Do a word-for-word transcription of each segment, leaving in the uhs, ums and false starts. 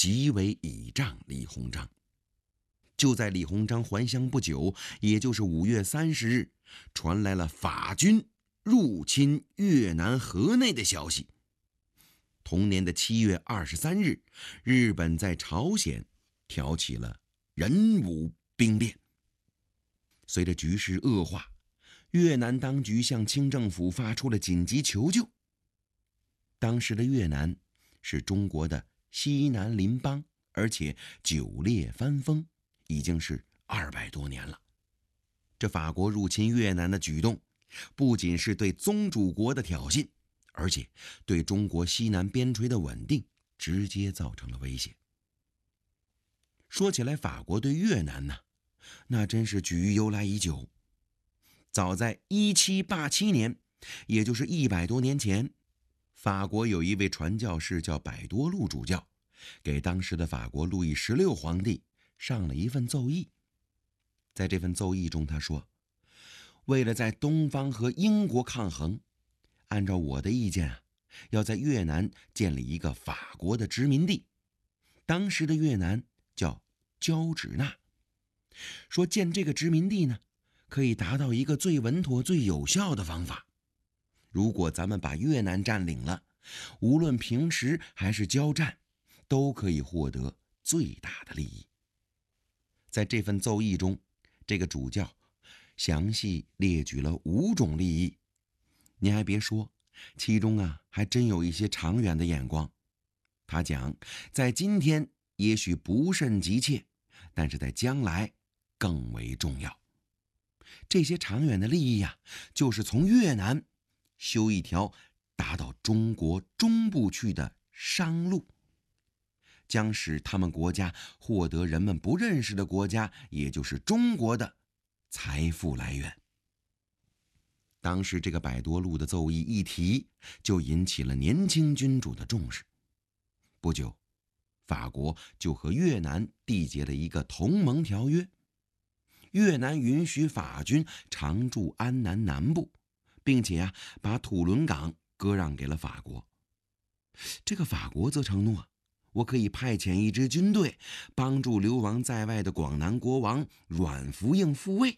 极为倚仗李鸿章。就在李鸿章还乡不久，也就是五月三十日，传来了法军入侵越南河内的消息。同年的七月二十三日，日本在朝鲜挑起了人武兵变。随着局势恶化，越南当局向清政府发出了紧急求救。当时的越南是中国的西南邻邦，而且九列藩封，已经是二百多年了。这法国入侵越南的举动，不仅是对宗主国的挑衅，而且对中国西南边陲的稳定直接造成了威胁。说起来，法国对越南呢，那真是举于由来已久。早在一七八七年，也就是一百多年前，法国有一位传教士叫百多禄主教，给当时的法国路易十六皇帝上了一份奏议。在这份奏议中，他说，为了在东方和英国抗衡，按照我的意见啊，要在越南建立一个法国的殖民地。当时的越南叫交趾纳。说建这个殖民地呢，可以达到一个最稳妥最有效的方法。如果咱们把越南占领了，无论平时还是交战，都可以获得最大的利益。在这份奏议中，这个主教详细列举了五种利益。你还别说，其中啊还真有一些长远的眼光。他讲，在今天也许不甚急切，但是在将来更为重要。这些长远的利益呀、啊，就是从越南修一条达到中国中部去的商路，将使他们国家获得人们不认识的国家，也就是中国的财富来源。当时这个百多禄的奏议一提，就引起了年轻君主的重视。不久，法国就和越南缔结了一个同盟条约，越南允许法军常驻安南南部，并且啊，把土伦港割让给了法国。这个法国则承诺，我可以派遣一支军队，帮助流亡在外的广南国王阮福应复位。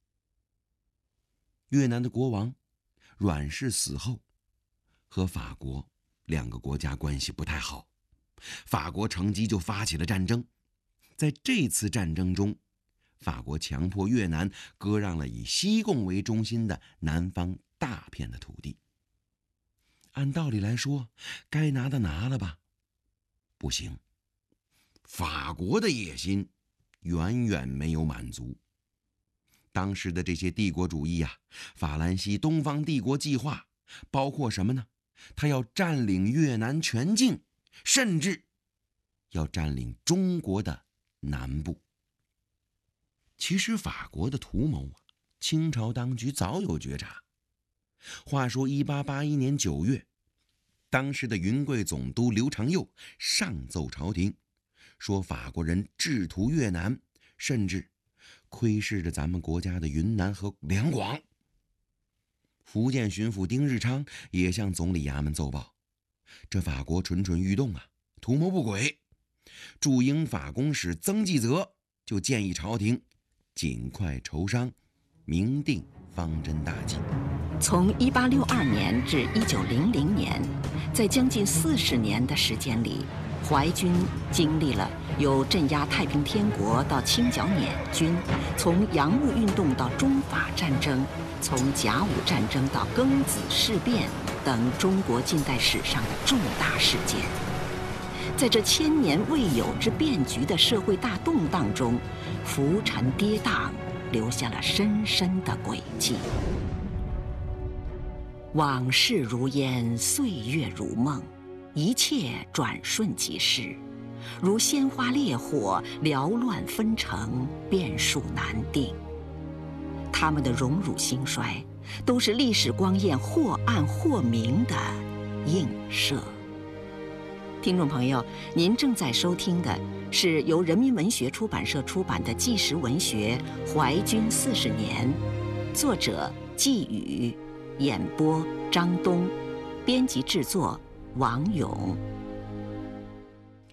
越南的国王阮氏死后，和法国两个国家关系不太好，法国乘机就发起了战争。在这次战争中，法国强迫越南割让了以西贡为中心的南方大片的土地。按道理来说，该拿的拿了吧？不行，法国的野心远远没有满足。当时的这些帝国主义啊，法兰西东方帝国计划包括什么呢？他要占领越南全境，甚至要占领中国的南部。其实法国的图谋啊，清朝当局早有觉察。话说一八八一年九月，当时的云贵总督刘长佑上奏朝廷，说法国人制图越南，甚至窥视着咱们国家的云南和两广。福建巡抚丁日昌也向总理衙门奏报，这法国蠢蠢欲动啊，图谋不轨。驻英法公使曾纪泽就建议朝廷尽快筹商，明定方针大计。 从一八六二年至一九零零年，在将近四十年的时间里，淮军经历了由镇压太平天国到清剿捻军，从洋务运动到中法战争，从甲午战争到庚子事变等中国近代史上的重大事件。在这千年未有之变局的社会大动荡中，浮沉跌宕，留下了深深的轨迹。往事如烟，岁月如梦，一切转瞬即逝，如鲜花烈火，缭乱纷呈，变数难定。他们的荣辱兴衰，都是历史光焰或暗或明的映射。听众朋友，您正在收听的是由人民文学出版社出版的纪实文学《淮军四十年》，作者季宇，演播张东，编辑制作王勇。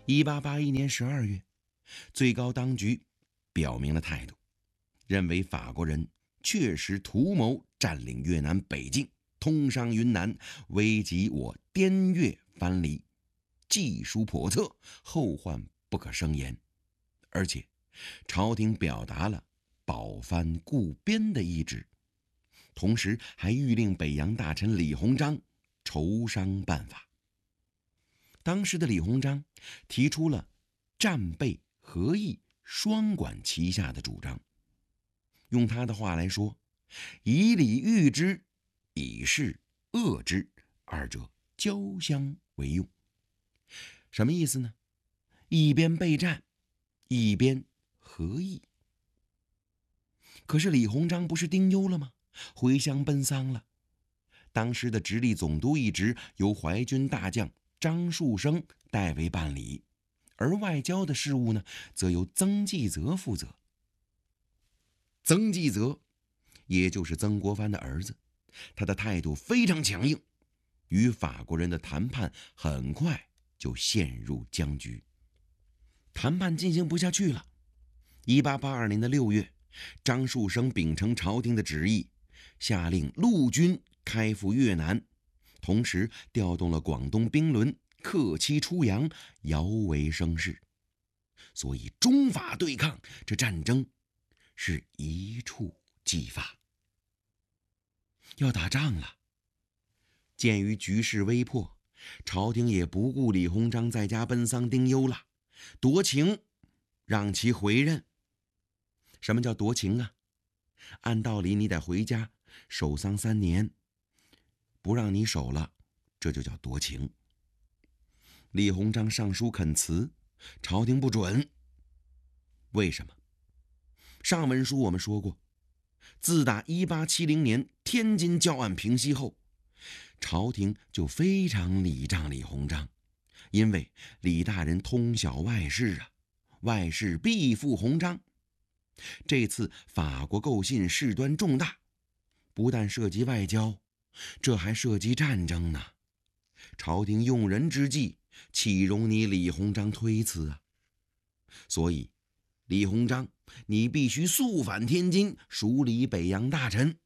一八八一年十二月，最高当局表明了态度，认为法国人确实图谋占领越南北境，通商云南，危及我滇越藩篱，技术叵测，后患不可生言。而且朝廷表达了保藩固边的意志，同时还谕令北洋大臣李鸿章筹商办法。当时的李鸿章提出了战备和议双管齐下的主张，用他的话来说，以礼御之，以势遏之，二者交相为用。什么意思呢？一边备战，一边和议。可是李鸿章不是丁忧了吗？回乡奔丧了。当时的直隶总督一职由淮军大将张树声代为办理，而外交的事务呢，则由曾纪泽负责。曾纪泽也就是曾国藩的儿子，他的态度非常强硬，与法国人的谈判很快就陷入僵局。谈判进行不下去了。一八八二年的六月，张树声秉承朝廷的旨意，下令陆军开赴越南，同时调动了广东兵轮，克期出洋，摇为声势。所以中法对抗这战争是一触即发，要打仗了。鉴于局势危迫，朝廷也不顾李鸿章在家奔丧丁忧了，夺情让其回任。什么叫夺情啊？按道理你得回家守丧三年，不让你守了，这就叫夺情。李鸿章上书恳辞，朝廷不准。为什么？上文书我们说过，自打一八七零年天津教案平息后，朝廷就非常礼仗李鸿章，因为李大人通晓外事啊，外事必附鸿章。这次法国购信事端重大，不但涉及外交，这还涉及战争呢。朝廷用人之际，岂容你李鸿章推辞啊？所以李鸿章，你必须速返天津，署理北洋大臣。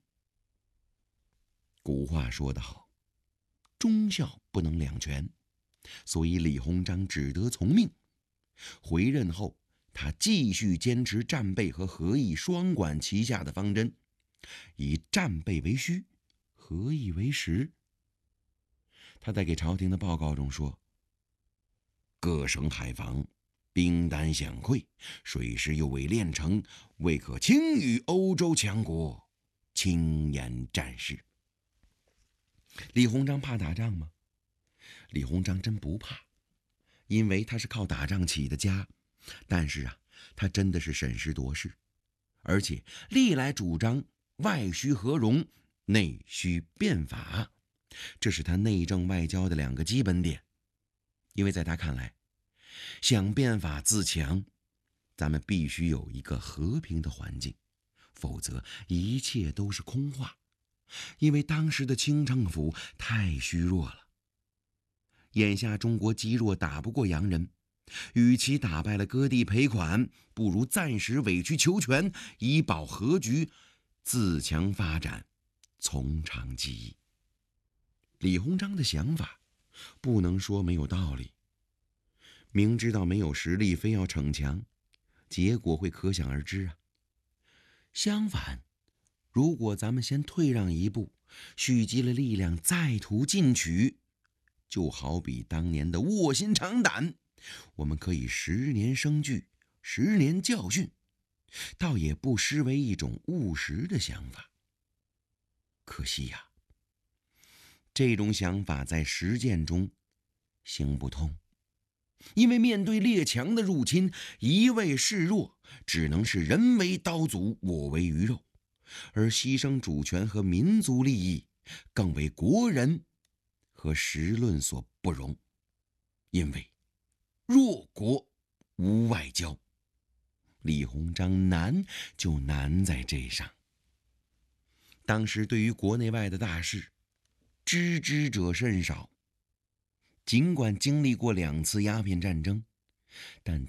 古话说得好，忠孝不能两全，所以李鸿章只得从命。回任后，他继续坚持战备和和议双管齐下的方针，以战备为虚，和议为实。他在给朝廷的报告中说，各省海防兵单饷匮，水师又未练成，未可轻于欧洲强国，轻言战事。李鸿章怕打仗吗？李鸿章真不怕，因为他是靠打仗起的家。但是啊，他真的是审时度势，而且历来主张外需和融，内需变法，这是他内政外交的两个基本点。因为在他看来，想变法自强，咱们必须有一个和平的环境，否则一切都是空话。因为当时的清政府太虚弱了，眼下中国积弱，打不过洋人，与其打败了割地赔款，不如暂时委曲求全，以保和局，自强发展，从长计议。李鸿章的想法不能说没有道理，明知道没有实力非要逞强，结果会可想而知啊。相反，如果咱们先退让一步，蓄积了力量，再图进取，就好比当年的卧薪尝胆，我们可以十年生聚，十年教训，倒也不失为一种务实的想法。可惜呀、啊，这种想法在实践中行不通，因为面对列强的入侵，一味示弱，只能是人为刀俎，我为鱼肉，而牺牲主权和民族利益，更为国人和时论所不容。因为弱国无外交，李鸿章难就难在这上。当时对于国内外的大事，知之者甚少。尽管经历过两次鸦片战争， 但